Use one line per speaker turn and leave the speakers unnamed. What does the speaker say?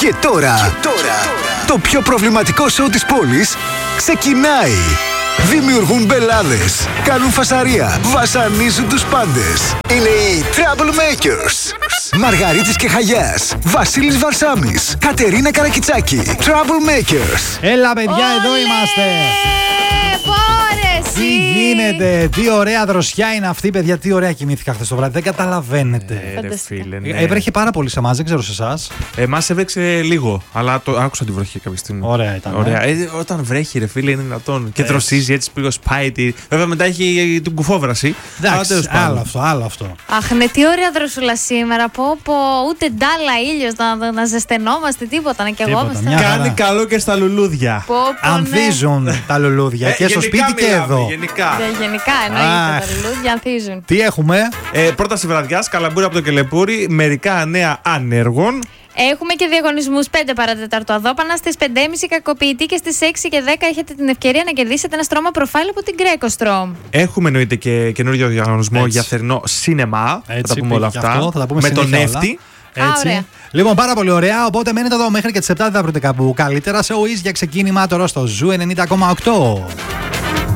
Και τώρα, το πιο προβληματικό σοου της πόλης ξεκινάει. Δημιουργούν μπελάδες, κάνουν φασαρία, βασανίζουν τους πάντες. Είναι οι Troublemakers. Μαργαρίτης και Χαγιάς, Βασίλης Βαρσάμης, Κατερίνα Καρακιτσάκη. Troublemakers.
Έλα παιδιά, εδώ είμαστε. Τι γίνεται, τι ωραία δροσιά είναι αυτή, παιδιά. Τι ωραία κοιμήθηκα χθες το βράδυ. Δεν καταλαβαίνετε.
Ρε φίλε, ναι.
Έβρεχε πάρα πολύ σε εμάς, δεν ξέρω σε εσάς.
Εμάς έβρεξε λίγο, αλλά άκουσα τη βροχή κάποια στιγμή.
Ωραία ήταν.
Ωραία. Όταν βρέχει, ρε φίλε, είναι δυνατόν. Και δροσίζει έτσι πήγω σπάιτι. Βέβαια μετά έχει την κουφόβραση.
Εντάξει, άλλο αυτό.
Αχ, ναι, τι ωραία δροσούλα σήμερα. Πω, ούτε ντάλα ήλιος να ζεσθενόμαστε, τίποτα. Να καιγόμαστε.
Κάνει καλό και στα λουλούδια.
Ανθίζουν τα λουλούδια και στο σπίτι και εδώ.
Γενικά
εννοείται, τα λουλούδια ανθίζουν.
Τι έχουμε?
Πρόταση βραδιάς, καλαμπούρι από το Κελεπούρι, μερικά νέα ανέργων.
Έχουμε και διαγωνισμούς 5 παρατέταρτο αδόπανα. Στις 5.30 κακοποιητή και στις 6 και 10 έχετε την ευκαιρία να κερδίσετε ένα στρώμα προφάιλ από την Greco.
Έχουμε εννοείται και καινούριο διαγωνισμό για θερινό σινεμά. Θα τα πούμε όλα αυτά.
Με
τον Νεύτη.
Έτσι. Λοιπόν, πάρα πολύ ωραία. Οπότε μένετε εδώ μέχρι και τις 7. Δεν θα βρείτε κάπου καλύτερα. Σε ΟΙΣ για ξεκίνημα τώρα στο Ζου 90,8.